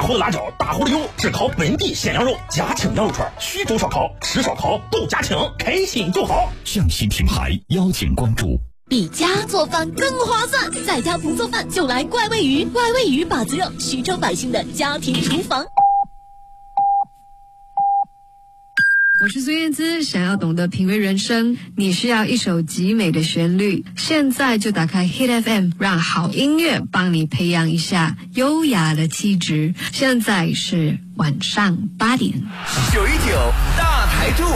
湖的辣椒，大湖的油，只烤本地鲜羊肉，家庭羊肉串，徐州烧烤，吃烧烤斗家庭，开心就好。 向西品牌邀请关注。 比家做饭更划算，在家不做饭就来怪味鱼，怪味鱼把子肉，徐州百姓的家庭厨房。 我是孙燕姿，想要懂得品味人生，你需要一首极美的旋律。现在就打开 Hit FM， 让好音乐帮你培养一下优雅的气质。现在是晚上8点。 919大台柱。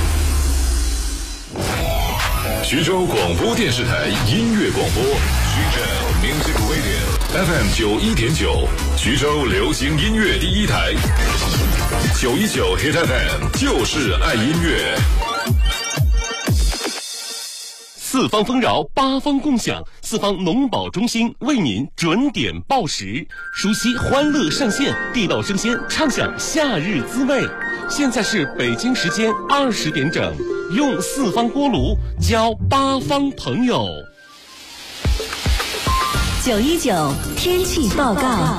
徐州广播电视台音乐广播，徐州 Music Radio FM 91.9，徐州流行音乐第一台。919 Hit FM 就是爱音乐。四方丰饶，八方共享，四方农保中心为您准点报时，熟悉欢乐上线，地道生鲜，畅享夏日滋味。现在是北京时间20点整，用四方锅炉交八方朋友。 919天气报告。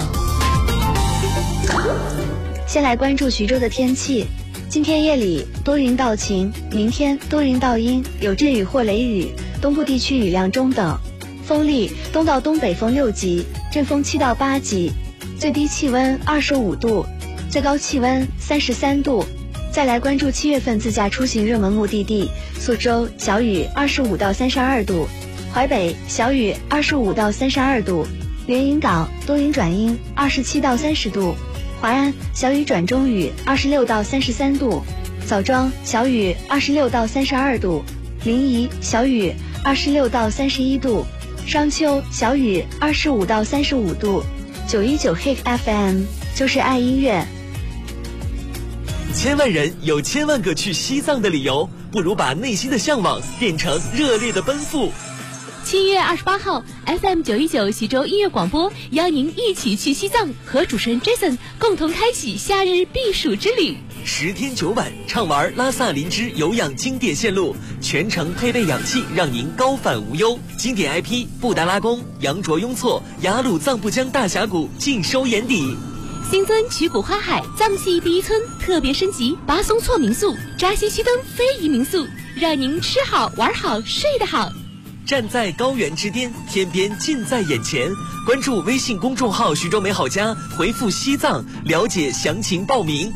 先来关注徐州的天气。今天夜里多云到晴，明天多云到阴，有阵雨或雷雨，东部地区雨量中等，风力东到东北风6级，阵风7到8级，最低气温25度，最高气温33度。再来关注7月份自驾出行热门目的地，宿州小雨25到32度，淮北小雨25到32度，连云港多云转阴27到30度，华安小雨转中雨26到33度，枣庄小雨26到32度，临沂小雨26到31度，商丘小雨25到35度。919 Hit FM 就是爱音乐。 千万人有千万个去西藏的理由，不如把内心的向往变成热烈的奔赴。 7月28号 FM 919徐州音乐广播邀您一起去西藏，和主持人 Jason 共同开启夏日避暑之旅。 10天9晚畅玩拉萨林芝有氧经典线路，全程配备氧气，让您高反无忧。经典 IP 布达拉宫、羊卓雍措、雅鲁藏布江大峡谷尽收眼底。 新增曲谷花海藏系第一村特别升级巴松措民宿、扎西须登非遗民宿，让您吃好玩好睡得好。 站在高原之巅，天边近在眼前。关注微信公众号徐州美好家，回复西藏了解详情报名。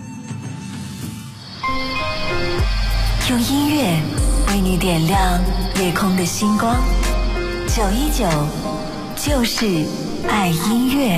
用音乐为你点亮夜空的星光，919就是爱音乐。